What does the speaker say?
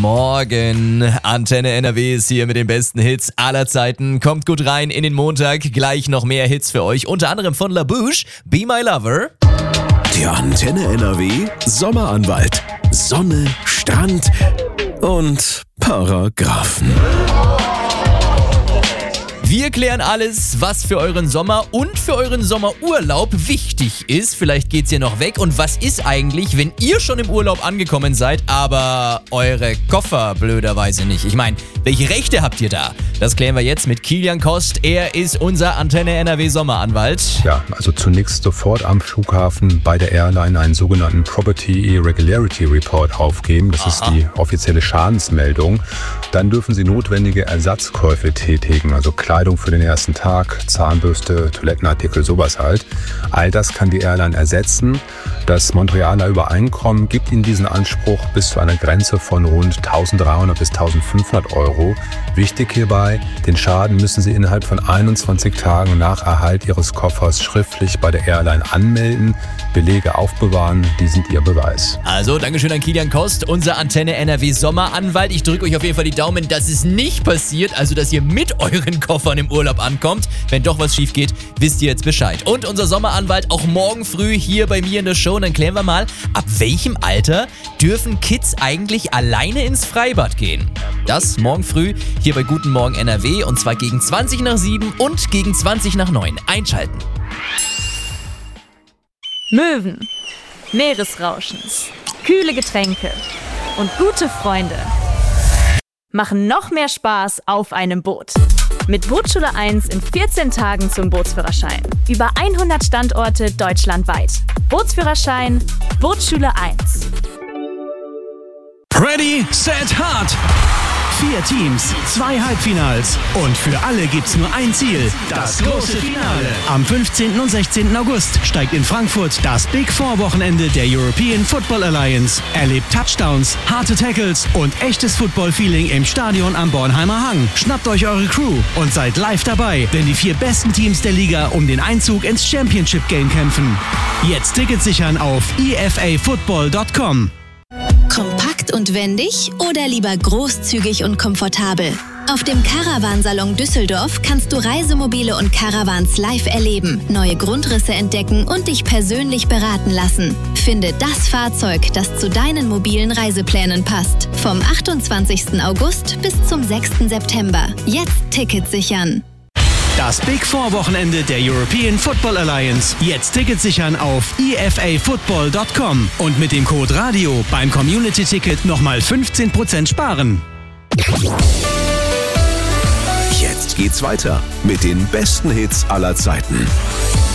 Morgen. Antenne NRW ist hier mit den besten Hits aller Zeiten. Kommt gut rein in den Montag. Gleich noch mehr Hits für euch. Unter anderem von La Bouche, Be My Lover. Der Antenne NRW Sommeranwalt. Sonne, Strand und Paragraphen. Wir klären alles, was für euren Sommer und für euren Sommerurlaub wichtig ist. Vielleicht geht's hier noch weg. Und was ist eigentlich, wenn ihr schon im Urlaub angekommen seid, aber eure Koffer blöderweise nicht? Ich meine, welche Rechte habt ihr da? Das klären wir jetzt mit Kilian Kost. Er ist unser Antenne NRW Sommeranwalt. Ja, also zunächst sofort am Flughafen bei der Airline einen sogenannten Property Irregularity Report aufgeben. Das ist die offizielle Schadensmeldung. Dann dürfen Sie notwendige Ersatzkäufe tätigen, also Kleidung für den ersten Tag, Zahnbürste, Toilettenartikel, sowas halt. All das kann die Airline ersetzen. Das Montrealer Übereinkommen gibt Ihnen diesen Anspruch bis zu einer Grenze von rund 1.300 bis 1.500 Euro. Wichtig hierbei, den Schaden müssen Sie innerhalb von 21 Tagen nach Erhalt Ihres Koffers schriftlich bei der Airline anmelden. Belege aufbewahren, die sind Ihr Beweis. Also, Dankeschön an Kilian Kost, unser Antenne NRW Sommeranwalt. Ich drücke euch auf jeden Fall die Daumen, dass es nicht passiert, also dass ihr mit euren Koffern im Urlaub ankommt. Wenn doch was schief geht, wisst ihr jetzt Bescheid. Und unser Sommeranwalt auch morgen früh hier bei mir in der Show. Und dann klären wir mal, ab welchem Alter dürfen Kids eigentlich alleine ins Freibad gehen? Das morgen früh hier bei Guten Morgen NRW und zwar gegen 20 nach 7 und gegen 20 nach 9. Einschalten. Möwen, Meeresrauschen, kühle Getränke und gute Freunde machen noch mehr Spaß auf einem Boot. Mit Bootsschule 1 in 14 Tagen zum Bootsführerschein. Über 100 Standorte deutschlandweit. Bootsführerschein, Bootsschule 1. Ready, set, hard! 4 Teams, 2 Halbfinals und für alle gibt's nur ein Ziel, das große Finale. Am 15. und 16. August steigt in Frankfurt das Big Four Wochenende der European Football Alliance. Erlebt Touchdowns, harte Tackles und echtes Football-Feeling im Stadion am Bornheimer Hang. Schnappt euch eure Crew und seid live dabei, wenn die 4 besten Teams der Liga um den Einzug ins Championship Game kämpfen. Jetzt Tickets sichern auf efafootball.com. Kompakt und wendig oder lieber großzügig und komfortabel? Auf dem Caravansalon Düsseldorf kannst du Reisemobile und Caravans live erleben, neue Grundrisse entdecken und dich persönlich beraten lassen. Finde das Fahrzeug, das zu deinen mobilen Reiseplänen passt. Vom 28. August bis zum 6. September. Jetzt Tickets sichern. Das Big Four Wochenende der European Football Alliance. Jetzt Tickets sichern auf efafootball.com und mit dem Code RADIO beim Community-Ticket nochmal 15% sparen. Jetzt geht's weiter mit den besten Hits aller Zeiten.